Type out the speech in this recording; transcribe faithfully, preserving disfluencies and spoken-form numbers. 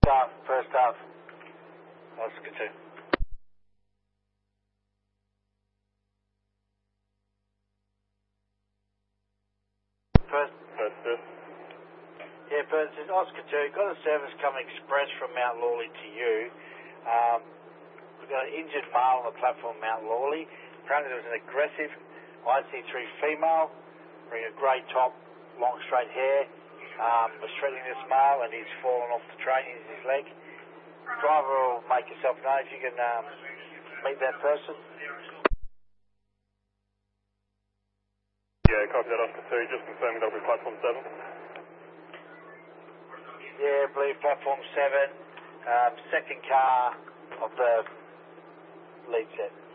staff, first staff. Oscar two. First. First, first. Yeah, first is Oscar two. Got a service coming express from Mount Lawley to you. Um, we've got an injured male on the platform Mount Lawley. Apparently there was an aggressive I C three female, wearing a grey top, long straight hair, um, was threatening this male and he's fallen off the train, he's his leg. Driver will make yourself known if you can um, meet that person. Yeah, copy that, Oscar two, just confirming that'll be platform seven. Yeah, I believe platform seven, um, second car of the lead set.